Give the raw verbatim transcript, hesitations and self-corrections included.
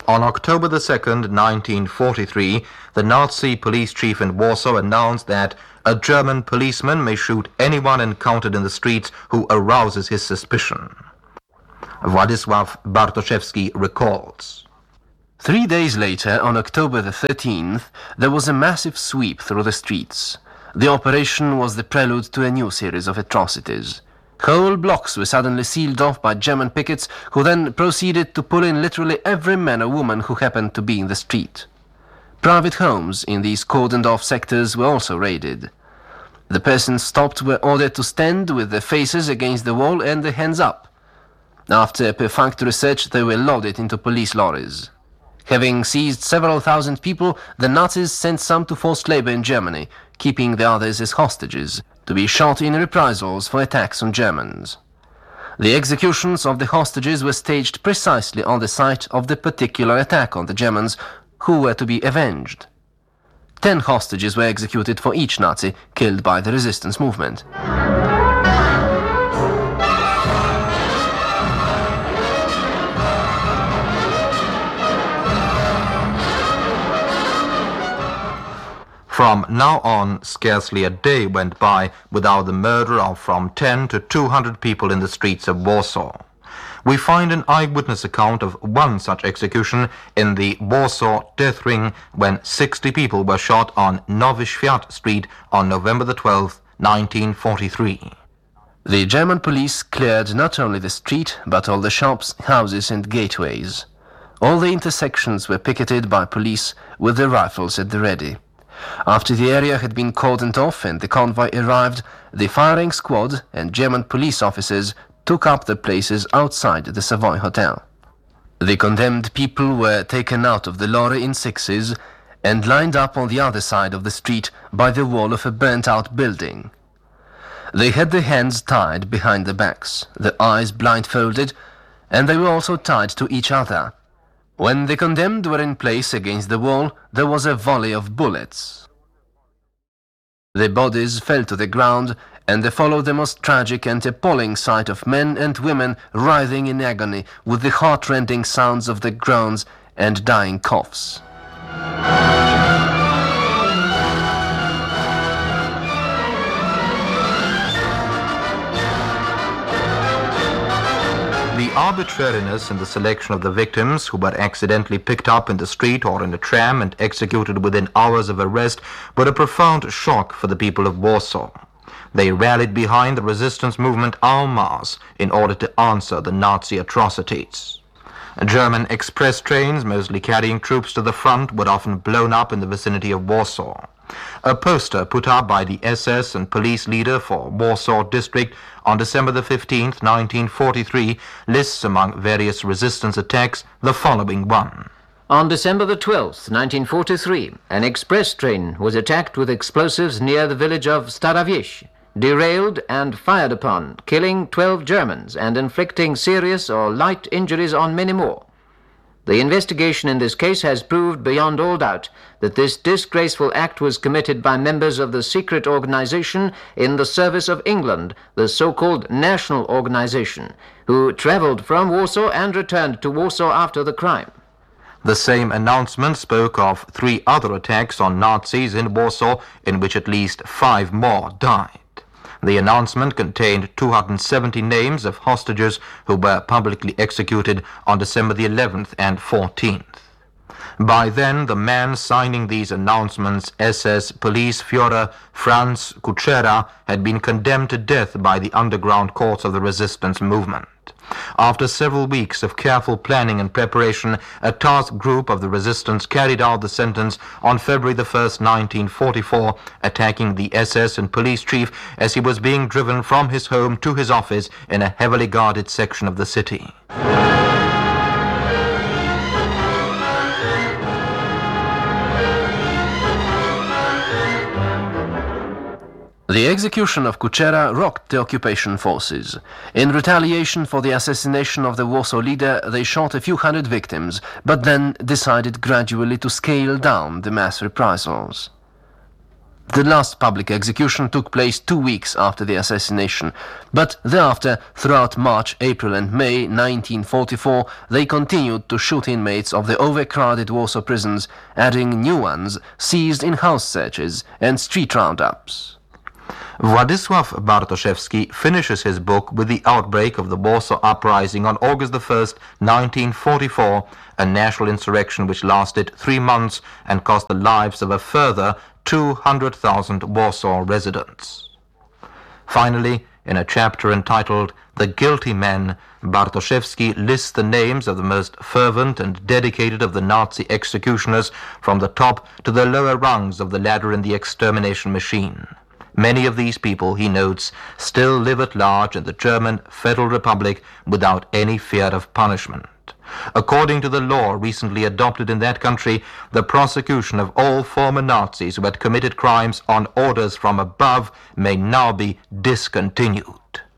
On October the second, nineteen forty-three, the Nazi police chief in Warsaw announced that a German policeman may shoot anyone encountered in the streets who arouses his suspicion. Władysław Bartoszewski recalls. Three days later, on October the thirteenth, there was a massive sweep through the streets. The operation was the prelude to a new series of atrocities. Whole blocks were suddenly sealed off by German pickets, who then proceeded to pull in literally every man or woman who happened to be in the street. Private homes in these cordoned-off sectors were also raided. The persons stopped were ordered to stand with their faces against the wall and their hands up. After a perfunctory search, they were loaded into police lorries. Having seized several thousand people, the Nazis sent some to forced labor in Germany, keeping the others as hostages, to be shot in reprisals for attacks on Germans. The executions of the hostages were staged precisely on the site of the particular attack on the Germans, who were to be avenged. Ten hostages were executed for each Nazi killed by the resistance movement. From now on, scarcely a day went by without the murder of from ten to two hundred people in the streets of Warsaw. We find an eyewitness account of one such execution in the Warsaw death ring when sixty people were shot on Nowy Świat Street on November the twelfth, nineteen forty-three. The German police cleared not only the street, but all the shops, houses and gateways. All the intersections were picketed by police with their rifles at the ready. After the area had been cordoned off and the convoy arrived, the firing squad and German police officers took up their places outside the Savoy Hotel. The condemned people were taken out of the lorry in sixes and lined up on the other side of the street by the wall of a burnt-out building. They had their hands tied behind their backs, their eyes blindfolded, and they were also tied to each other. When the condemned were in place against the wall, there was a volley of bullets. The bodies fell to the ground, and there followed the most tragic and appalling sight of men and women writhing in agony with the heart-rending sounds of their groans and dying coughs. The arbitrariness in the selection of the victims who were accidentally picked up in the street or in a tram and executed within hours of arrest were a profound shock for the people of Warsaw. They rallied behind the resistance movement en masse in order to answer the Nazi atrocities. German express trains, mostly carrying troops to the front, were often blown up in the vicinity of Warsaw. A poster put up by the S S and police leader for Warsaw District on December the fifteenth, nineteen forty-three, lists among various resistance attacks the following one. On December the twelfth, nineteen forty-three, an express train was attacked with explosives near the village of Stara Wieś, derailed and fired upon, killing twelve Germans and inflicting serious or light injuries on many more. The investigation in this case has proved beyond all doubt that this disgraceful act was committed by members of the secret organization in the service of England, the so-called National Organization, who traveled from Warsaw and returned to Warsaw after the crime. The same announcement spoke of three other attacks on Nazis in Warsaw, in which at least five more died. The announcement contained two hundred seventy names of hostages who were publicly executed on December the eleventh and fourteenth. By then, the man signing these announcements, S S Police Führer Franz Kuchera, had been condemned to death by the underground courts of the resistance movement. After several weeks of careful planning and preparation, a task group of the resistance carried out the sentence on February the first, nineteen forty-four, attacking the S S and police chief as he was being driven from his home to his office in a heavily guarded section of the city. The execution of Kuchera rocked the occupation forces. In retaliation for the assassination of the Warsaw leader, they shot a few hundred victims, but then decided gradually to scale down the mass reprisals. The last public execution took place two weeks after the assassination, but thereafter, throughout March, April and May nineteen forty-four, they continued to shoot inmates of the overcrowded Warsaw prisons, adding new ones seized in house searches and street roundups. Władysław Bartoszewski finishes his book with the outbreak of the Warsaw Uprising on August the first, nineteen forty-four, a national insurrection which lasted three months and cost the lives of a further two hundred thousand Warsaw residents. Finally, in a chapter entitled The Guilty Men, Bartoszewski lists the names of the most fervent and dedicated of the Nazi executioners from the top to the lower rungs of the ladder in the extermination machine. Many of these people, he notes, still live at large in the German Federal Republic without any fear of punishment. According to the law recently adopted in that country, the prosecution of all former Nazis who had committed crimes on orders from above may now be discontinued.